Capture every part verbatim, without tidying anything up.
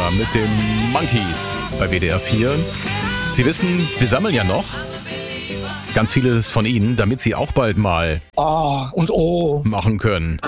Katharina mit den Monkeys bei W D R vier. Sie wissen, wir sammeln ja noch ganz vieles von Ihnen, damit Sie auch bald mal Ah und oh machen können.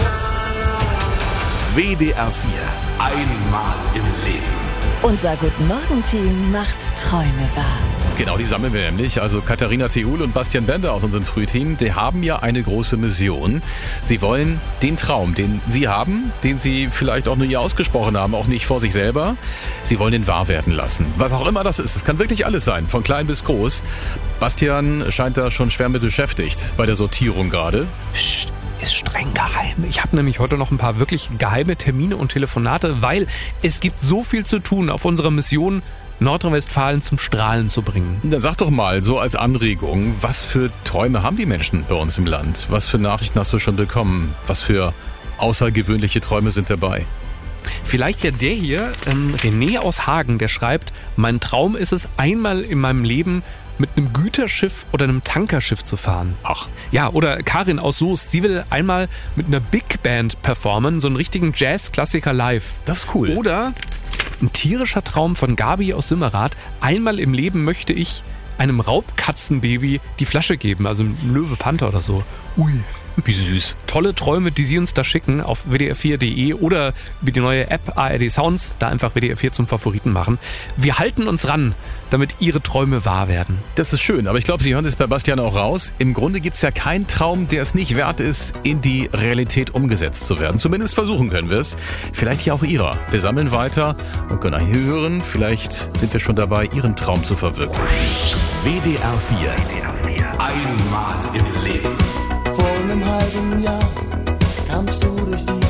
W D R vier. Einmal im Leben. Unser Guten Morgen-Team macht Träume wahr. Genau, die sammeln wir nämlich. Also Katharina Theul und Bastian Bender aus unserem Frühteam, die haben ja eine große Mission. Sie wollen den Traum, den Sie haben, den Sie vielleicht auch nur nie ausgesprochen haben, auch nicht vor sich selber, Sie wollen den wahr werden lassen. Was auch immer das ist, es kann wirklich alles sein, von klein bis groß. Bastian scheint da schon schwer mit beschäftigt bei der Sortierung gerade. Psst. Ist streng geheim. Ich habe nämlich heute noch ein paar wirklich geheime Termine und Telefonate, weil es gibt so viel zu tun auf unserer Mission, Nordrhein-Westfalen zum Strahlen zu bringen. Dann sag doch mal, so als Anregung, was für Träume haben die Menschen bei uns im Land? Was für Nachrichten hast du schon bekommen? Was für außergewöhnliche Träume sind dabei? Vielleicht ja der hier, ähm, René aus Hagen, der schreibt, mein Traum ist es, einmal in meinem Leben mit einem Güterschiff oder einem Tankerschiff zu fahren. Ach. Ja, oder Karin aus Soest, sie will einmal mit einer Big Band performen, so einen richtigen Jazz-Klassiker live. Das ist cool. Oder ein tierischer Traum von Gabi aus Simmerath, einmal im Leben möchte ich einem Raubkatzenbaby die Flasche geben, also einem Löwe-Panther oder so. Ui. Wie süß. Tolle Träume, die Sie uns da schicken auf w d r vier punkt d e oder über die neue App A R D Sounds, da einfach W D R vier zum Favoriten machen. Wir halten uns ran, damit Ihre Träume wahr werden. Das ist schön, aber ich glaube, Sie hören es bei Bastian auch raus. Im Grunde gibt es ja keinen Traum, der es nicht wert ist, in die Realität umgesetzt zu werden. Zumindest versuchen können wir es. Vielleicht hier auch Ihrer. Wir sammeln weiter und können hier hören. Vielleicht sind wir schon dabei, Ihren Traum zu verwirklichen. W D R vier. Einmal im Leben. vor einem halben Jahr kamst du durch die